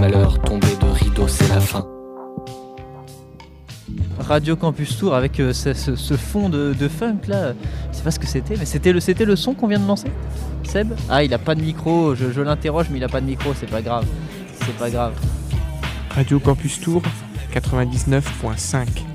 malheur, tombé de rideau, c'est la fin. Radio Campus Tour avec ce fond de funk là, je sais pas ce que c'était, mais c'était le son qu'on vient de lancer. Seb ? Ah, il a pas de micro, je l'interroge, mais il a pas de micro, c'est pas grave. Radio Campus Tour 99.5.